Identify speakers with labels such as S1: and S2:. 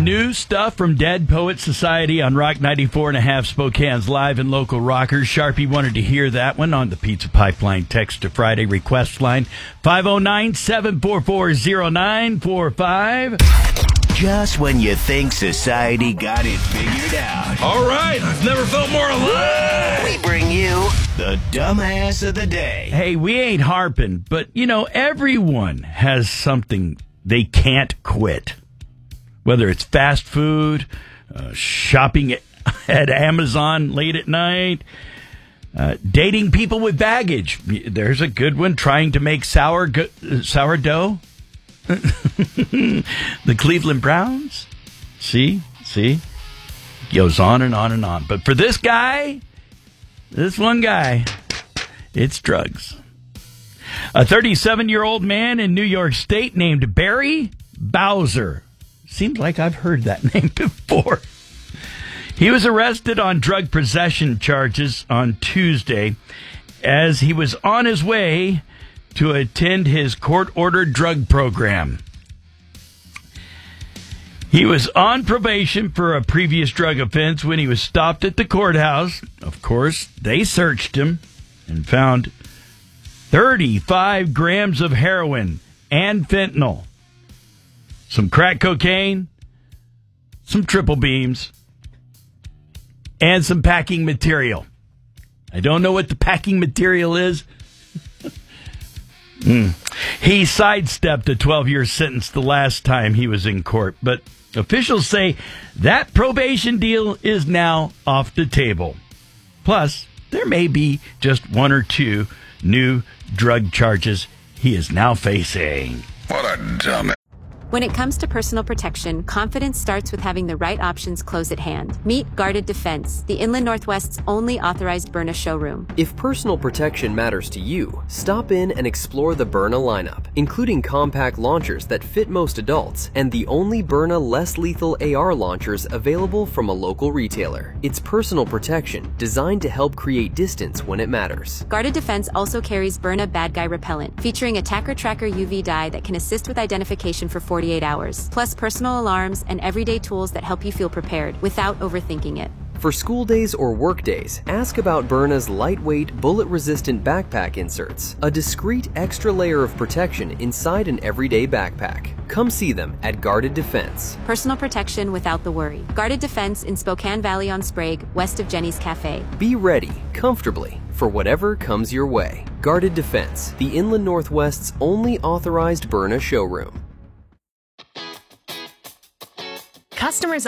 S1: new stuff from Dead Poet Society on Rock 94.5 Spokane's live and local rockers. Sharpie wanted to hear that one on the Pizza Pipeline Text to Friday request line 509-744-0945.
S2: Just when you think society got it figured out.
S3: All right, I've never felt more alive.
S2: We bring you the dumbass of the day.
S1: Hey, we ain't harping, but, everyone has something they can't quit. Whether it's fast food, shopping at Amazon late at night, dating people with baggage. There's a good one, trying to make sourdough. The Cleveland Browns. See? Goes on and on and on. But for this one guy, it's drugs. A 37-year-old man in New York State named Barry Bowser. Seems like I've heard that name before. He was arrested on drug possession charges on Tuesday as he was on his way to attend his court-ordered drug program. He was on probation for a previous drug offense when he was stopped at the courthouse. Of course, they searched him and found 35 grams of heroin and fentanyl, some crack cocaine, some triple beams, and some packing material. I don't know what the packing material is. He sidestepped a 12-year sentence the last time he was in court, but officials say that probation deal is now off the table. Plus, there may be just one or two new drug charges he is now facing.
S3: What a dumb.
S4: When it comes to personal protection, confidence starts with having the right options close at hand. Meet Guarded Defense, the Inland Northwest's only authorized Byrna showroom.
S5: If personal protection matters to you, stop in and explore the Byrna lineup, including compact launchers that fit most adults and the only Byrna less lethal AR launchers available from a local retailer. It's personal protection designed to help create distance when it matters.
S4: Guarded Defense also carries Byrna Bad Guy Repellent, featuring Attacker Tracker UV dye that can assist with identification for 48 hours, plus personal alarms and everyday tools that help you feel prepared without overthinking it.
S5: For school days or work days, ask about Byrna's lightweight, bullet-resistant backpack inserts, a discreet extra layer of protection inside an everyday backpack. Come see them at Guarded Defense.
S4: Personal protection without the worry. Guarded Defense in Spokane Valley on Sprague, west of Jenny's Cafe.
S5: Be ready, comfortably, for whatever comes your way. Guarded Defense, the Inland Northwest's only authorized Byrna showroom.
S6: Customers